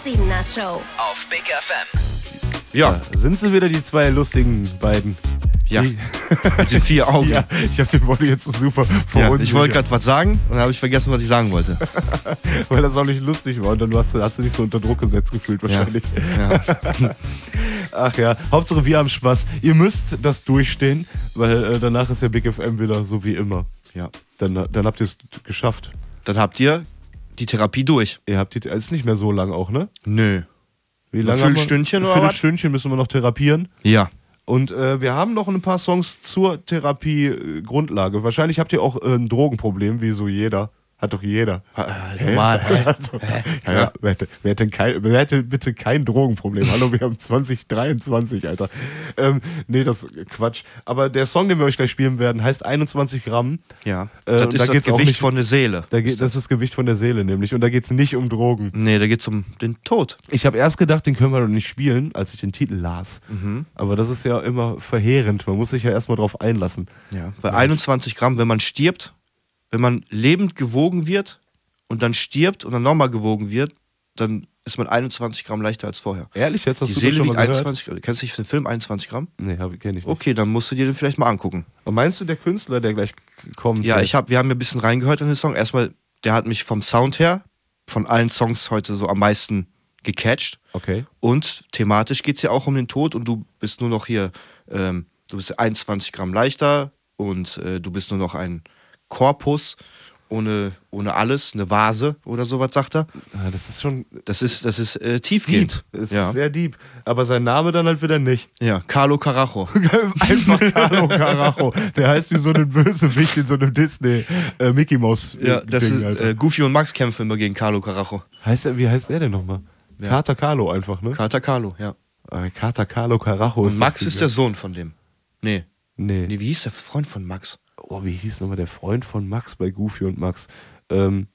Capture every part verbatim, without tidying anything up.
Siebener Show auf Big F M. Ja. ja. Sind sie wieder die zwei lustigen beiden? Ja. Die, mit den vier Augen. Ja, ich habe den Body jetzt so super ja, Ich wollte gerade was sagen und dann habe ich vergessen, was ich sagen wollte. Weil das auch nicht lustig war und dann hast du, hast du dich so unter Druck gesetzt gefühlt wahrscheinlich. Ja. Ja. Ach ja, Hauptsache wir haben Spaß. Ihr müsst das durchstehen, weil äh, danach ist ja Big F M wieder so wie immer. Ja. Dann, dann habt ihr es geschafft. Dann habt ihr die Therapie durch. Ihr habt die, ist nicht mehr so lang auch, ne? Nö. Wie lange? Ein Viertelstündchen oder was? Ein Viertelstündchen müssen wir noch therapieren. Ja. Und äh, wir haben noch ein paar Songs zur Therapie-Grundlage. Wahrscheinlich habt ihr auch äh, ein Drogenproblem, wie so jeder. Hat doch jeder. Äh, normal. Hä? Ja, ja. Wer, hätte, wer, hätte kein, wer hätte bitte kein Drogenproblem? Hallo, wir haben zwanzig dreiundzwanzig, Alter. Ähm, nee, das ist Quatsch. Aber der Song, den wir euch gleich spielen werden, heißt einundzwanzig Gramm. Ja, das äh, ist da das Gewicht nicht, von der Seele. Da geht, das ist das Gewicht von der Seele nämlich. Und da geht es nicht um Drogen. Nee, da geht es um den Tod. Ich habe erst gedacht, den können wir doch nicht spielen, als ich den Titel las. Mhm. Aber das ist ja immer verheerend. Man muss sich ja erstmal drauf einlassen. Ja, weil ja. einundzwanzig Gramm, wenn man stirbt, wenn man lebend gewogen wird, und dann stirbt und dann nochmal gewogen wird, dann ist man einundzwanzig Gramm leichter als vorher. Ehrlich, jetzt hast Die du Seele das schon wiegt mal einundzwanzig Gramm. Kennst du nicht den Film einundzwanzig Gramm? Nee, hab, kenn ich nicht. Okay, dann musst du dir den vielleicht mal angucken. Und meinst du, der Künstler, der gleich kommt? Ja, ich hab, wir haben ja ein bisschen reingehört in den Song. Erstmal, der hat mich vom Sound her, von allen Songs heute so am meisten gecatcht. Okay. Und thematisch geht es ja auch um den Tod und du bist nur noch hier, ähm, du bist einundzwanzig Gramm leichter und äh, du bist nur noch ein Korpus. Ohne, ohne alles, eine Vase oder sowas, sagt er. Ja, das ist schon... Das ist, das ist äh, tiefgehend. Deep. Das ja. ist sehr deep. Aber sein Name dann halt wieder nicht. Ja, Carlo Carajo. Einfach Carlo Carajo. Der heißt wie so ein Bösewicht in so einem Disney äh, Mickey Mouse. Ja, das Ding, ist äh, Goofy und Max kämpfen immer gegen Carlo Carajo. Heißt er, wie heißt er denn nochmal? Ja. Kater Carlo einfach, ne? Kater Carlo, ja. Äh, Kater Carlo Carajo. Und ist Max ist der Sohn von dem. Nee. Nee. Nee, wie hieß der Freund von Max? Oh, wie hieß nochmal der Freund von Max bei Goofy und Max? Ähm,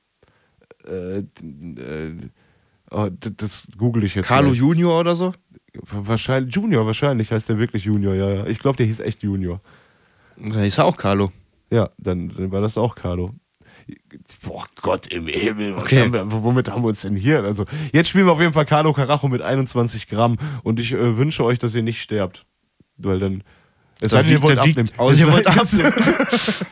äh, äh, oh, das, das google ich jetzt. Carlo gleich. Junior oder so? Wahrscheinlich, Junior, wahrscheinlich heißt der wirklich Junior, ja, ja. Ich glaube, der hieß echt Junior. Dann hieß er auch Carlo. Ja, dann, dann war das auch Carlo. Boah, Gott im Himmel, was okay. haben wir, womit haben wir uns denn hier? Also, jetzt spielen wir auf jeden Fall Carlo Carajo mit einundzwanzig Gramm und ich äh, wünsche euch, dass ihr nicht sterbt. Weil dann. Es sei denn, ihr wollt abnehmen. Ihr wollt abnehmen.